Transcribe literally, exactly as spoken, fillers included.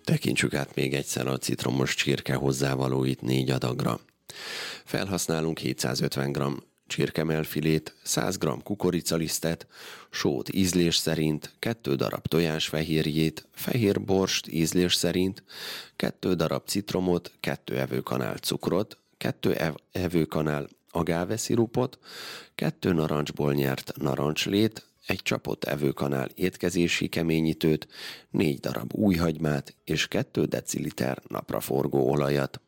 Tekintsük át még egyszer a citromos csirke hozzávalóit négy adagra. Felhasználunk hétszázötven gramm csirkemelfilét, száz gramm kukoricalisztet, sót ízlés szerint, kettő darab tojásfehérjét, fehér borst ízlés szerint, kettő darab citromot, kettő evőkanál cukrot, kettő ev- evőkanál agáveszirupot, kettő narancsból nyert narancslét, egy csapott evőkanál étkezési keményítőt, négy darab újhagymát és kettő deciliter napraforgó olajat.